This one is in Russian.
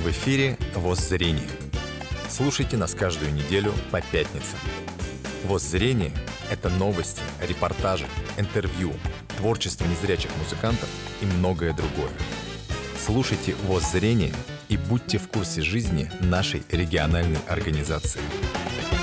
В эфире «ВОС-зрение». Слушайте нас каждую неделю по пятницам. «ВОС-зрение» — это новости, репортажи, интервью, творчество незрячих музыкантов и многое другое. Слушайте «ВОС-зрение» и будьте в курсе жизни нашей региональной организации.